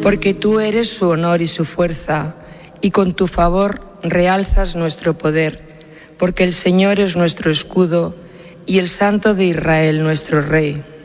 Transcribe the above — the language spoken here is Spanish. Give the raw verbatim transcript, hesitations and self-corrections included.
porque tú eres su honor y su fuerza, y con tu favor realzas nuestro poder, porque el Señor es nuestro escudo y el Santo de Israel nuestro Rey.